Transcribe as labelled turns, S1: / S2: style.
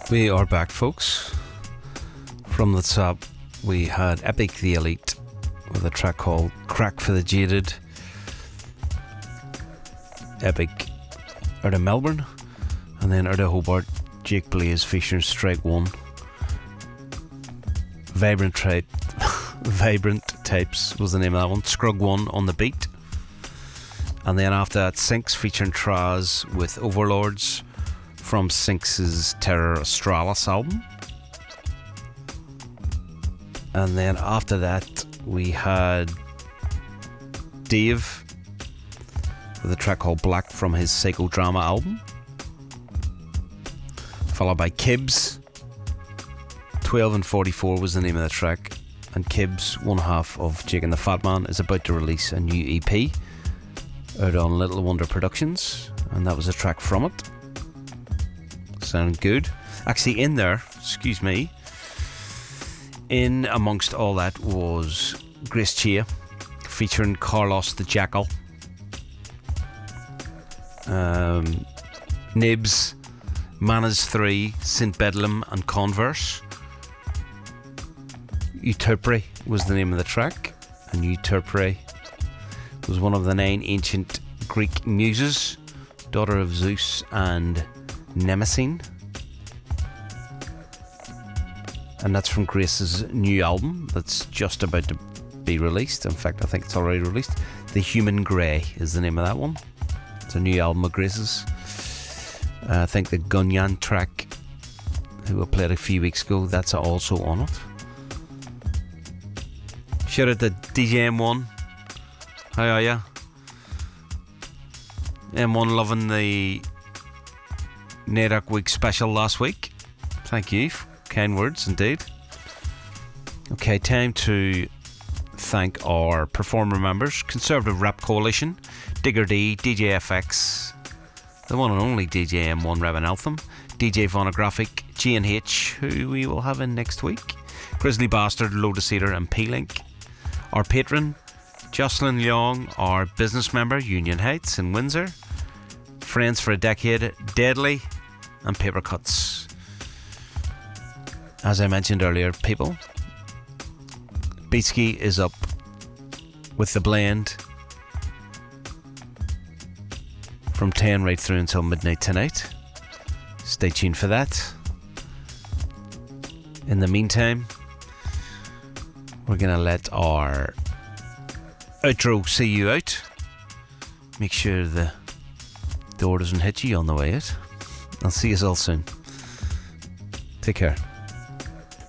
S1: We are back, folks. From the top, we had Epic the Elite with a track called Crack for the Jaded. Epic out of Melbourne, and then out of Hobart, Jake Blaze featuring Strike One. Vibrant Types was the name of that one. Scrug One on the beat. And then after that, Sinks featuring Traz with Overlords from Sinks' Terror Australis album. And then after that, we had Dave with a track called Black from his Psychodrama album, followed by Kibbs. 12 and 44 was the name of the track, and Kibbs, one half of Jake and the Fat Man, is about to release a new EP out on Little Wonder Productions, and that was a track from it. Sounded good. Actually, in there, excuse me, in amongst all that was Grace Chia featuring Carlos the Jackal, Nibs, Manas 3, St. Bedlam and Converse. Euterpe was the name of the track, and Euterpe was one of the 9 ancient Greek muses, daughter of Zeus and Mnemosyne. And that's from Grace's new album that's just about to be released. In fact, I think it's already released. The Human Grey is the name of that one. It's a new album of Grace's. I think the Gunyan track, who I played a few weeks ago, that's also on it. Shout out to DJ M1. How are ya? M1 loving the NAIDOC Week special last week. Thank you. Kind words indeed. Okay, time to thank our performer members: Conservative Rap Coalition, Digger D, DJ FX, the one and only DJ M1 Rebel Eltham, DJ Phonographic, G&H, who we will have in next week, Grizzly Bastard, Lotus Eater and P-Link. Our patron, Jocelyn Leong, our business member, Union Heights in Windsor, Friends for a Decade, Deadly, and Paper Cuts. As I mentioned earlier, people, Beatski is up with the blend from 10 right through until midnight tonight. Stay tuned for that. In the meantime, we're going to let our outro see you out. Make sure the door doesn't hit you on the way out. I'll see you all soon. Take care.